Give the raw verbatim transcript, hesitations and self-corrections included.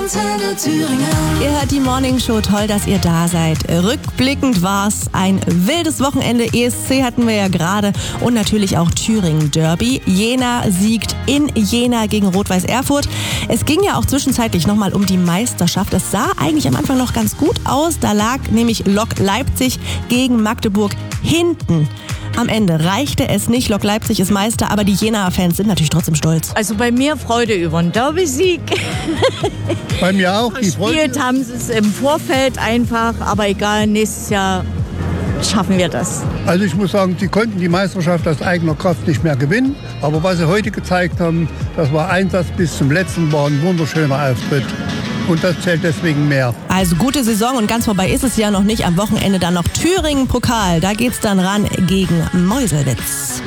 Antenne Thüringen. Ihr hört die Morning Show, toll, dass ihr da seid. Rückblickend war's ein wildes Wochenende. E S C hatten wir ja gerade und natürlich auch Thüringen Derby. Jena siegt in Jena gegen Rot-Weiß Erfurt. Es ging ja auch zwischenzeitlich nochmal um die Meisterschaft. Es sah eigentlich am Anfang noch ganz gut aus. Da lag nämlich Lok Leipzig gegen Magdeburg hinten. Am Ende reichte es nicht. Lok Leipzig ist Meister, aber die Jena-Fans sind natürlich trotzdem stolz. Also bei mir Freude über den Derby-Sieg. Bei mir auch. Die Freude. Gespielt haben sie es im Vorfeld einfach, aber egal, nächstes Jahr schaffen wir das. Also ich muss sagen, sie konnten die Meisterschaft aus eigener Kraft nicht mehr gewinnen. Aber was sie heute gezeigt haben, das war Einsatz bis zum letzten, war ein wunderschöner Auftritt. Und das zählt deswegen mehr. Also gute Saison und ganz vorbei ist es ja noch nicht. Am Wochenende dann noch Thüringen-Pokal. Da geht's dann ran gegen Meuselwitz.